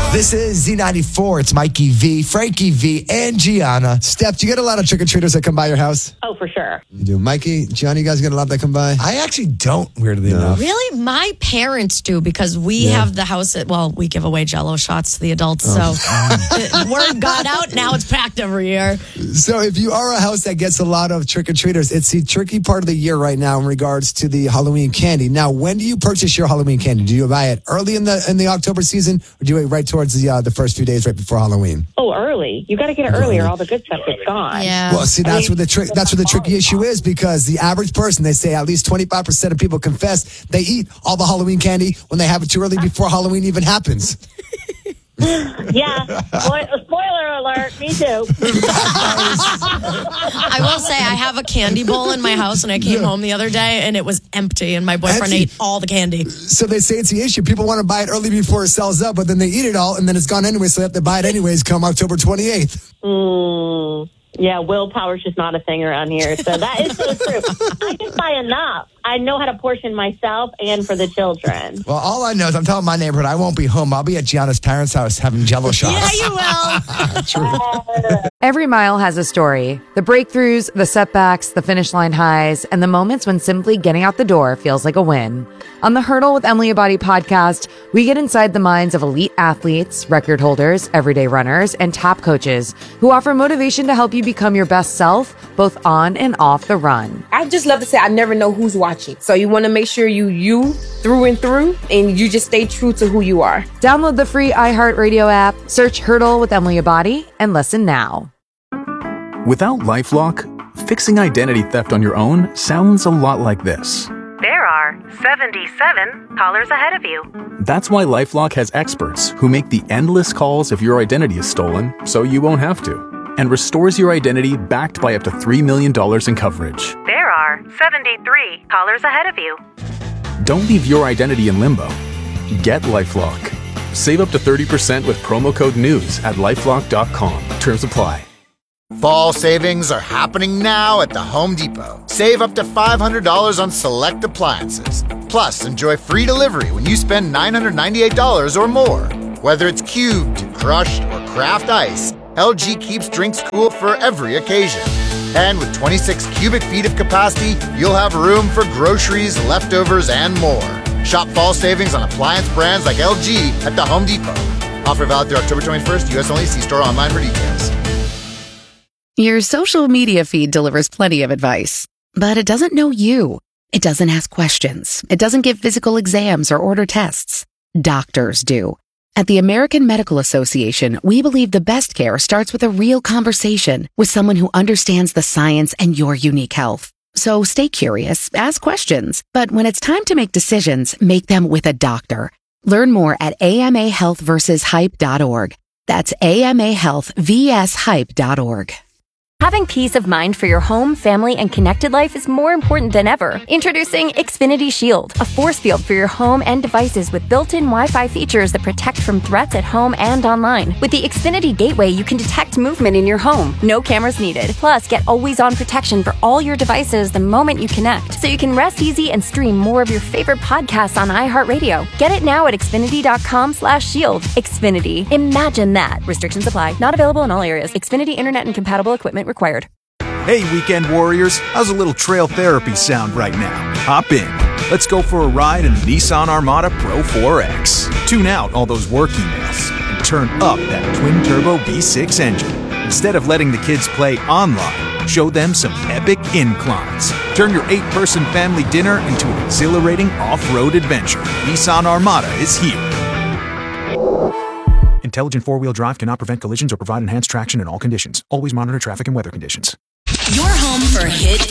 This is Z94. It's Mikey V, Frankie V, and Gianna. Steph, do you get a lot of trick-or-treaters that come by your house? Oh, for sure. You do. Mikey, Gianna, you guys get a lot that come by? I actually don't, weirdly enough. Really? My parents do because we have the house we give away Jell-O shots to the adults. So the word got out. Now it's packed every year. So if you are a house that gets a lot of trick-or-treaters, it's the tricky part of the year right now in regards to the Halloween candy. Now, when do you purchase your Halloween candy? Do you buy it early in the October season, or do you wait right towards the first few days right before Halloween? Oh, early. You got to get it earlier. All the good stuff is gone. Yeah. Well, see, that's where the tricky issue is, because the average person, they say at least 25% of people confess they eat all the Halloween candy when they have it too early before Halloween even happens. Yeah. Spoiler alert. Me too. I will say I have a candy bowl in my house, and I came home the other day, and it was empty, and my boyfriend ate all the candy. So they say it's the issue. People want to buy it early before it sells up, but then they eat it all, and then it's gone anyway, so they have to buy it anyways come October 28th. Yeah, willpower's just not a thing around here. So that is so true. I just buy enough. I know how to portion myself and for the children. Well, all I know is I'm telling my neighborhood I won't be home. I'll be at Gianna's parents' house having Jell-O shots. Yeah, you will. Every mile has a story. The breakthroughs, the setbacks, the finish line highs, and the moments when simply getting out the door feels like a win. On the Hurdle with Emily Abadi podcast, we get inside the minds of elite athletes, record holders, everyday runners, and top coaches who offer motivation to help you become your best self, both on and off the run. I just love to say I never know who's watching. So you want to make sure you through and through, and you just stay true to who you are. Download the free iHeartRadio app, search Hurdle with Emily Abadi, and listen now. Without LifeLock, fixing identity theft on your own sounds a lot like this. There are 77 callers ahead of you. That's why LifeLock has experts who make the endless calls if your identity is stolen, so you won't have to, and restores your identity backed by up to $3 million in coverage. There are 73 callers ahead of you. Don't leave your identity in limbo. Get LifeLock. Save up to 30% with promo code NEWS at LifeLock.com. Terms apply. Fall savings are happening now at the Home Depot. Save up to $500 on select appliances. Plus, enjoy free delivery when you spend $998 or more. Whether it's cubed, crushed, or craft ice, LG keeps drinks cool for every occasion. And with 26 cubic feet of capacity, you'll have room for groceries, leftovers, and more. Shop fall savings on appliance brands like LG at the Home Depot. Offer valid through October 21st. U.S. only. See store online for details. Your social media feed delivers plenty of advice, but it doesn't know you. It doesn't ask questions. It doesn't give physical exams or order tests. Doctors do. At the American Medical Association, we believe the best care starts with a real conversation with someone who understands the science and your unique health. So stay curious, ask questions, but when it's time to make decisions, make them with a doctor. Learn more at amahealthversushype.org. That's amahealthvshype.org. Having peace of mind for your home, family, and connected life is more important than ever. Introducing Xfinity Shield, a force field for your home and devices with built-in Wi-Fi features that protect from threats at home and online. With the Xfinity Gateway, you can detect movement in your home. No cameras needed. Plus, get always-on protection for all your devices the moment you connect, so you can rest easy and stream more of your favorite podcasts on iHeartRadio. Get it now at Xfinity.com/shield. Xfinity. Imagine that. Restrictions apply. Not available in all areas. Xfinity Internet and compatible equipment required. Hey, weekend warriors, how's a little trail therapy sound right now? Hop in. Let's go for a ride in the Nissan Armada Pro 4X. Tune out all those work emails and turn up that twin-turbo V6 engine. Instead of letting the kids play online, show them some epic inclines. Turn your 8-person family dinner into an exhilarating off-road adventure. Nissan Armada is here. Intelligent four-wheel drive cannot prevent collisions or provide enhanced traction in all conditions. Always monitor traffic and weather conditions. Your home for hit